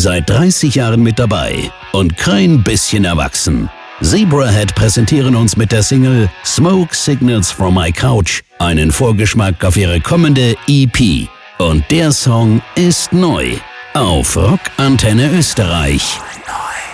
Seit 30 Jahren mit dabei und kein bisschen erwachsen. Zebrahead präsentieren uns mit der Single Smoke Signals from My Couch einen Vorgeschmack auf ihre kommende EP. Und der Song ist neu auf Rock Antenne Österreich.